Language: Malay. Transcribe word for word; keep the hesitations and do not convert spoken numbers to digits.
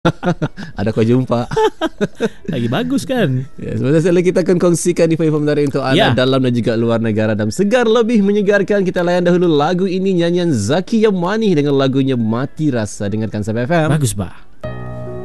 Ada kau jumpa. Lagi bagus kan? Ya, sebentar lagi kita akan kongsikan info-info menarik untuk anda Ya. dalam dan juga luar negara. Dan segar lebih menyegarkan, kita layan dahulu lagu ini, nyanyian Zaki Yamani dengan lagunya Mati Rasa. Dengarkan Sab F M. Bagus, bah.